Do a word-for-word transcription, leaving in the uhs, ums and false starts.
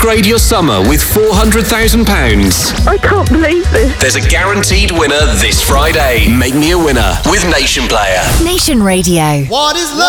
Upgrade your summer with four hundred thousand pounds. I can't believe this. There's a guaranteed winner this Friday. Make me a winner with Nation Player. Nation Radio. What is love?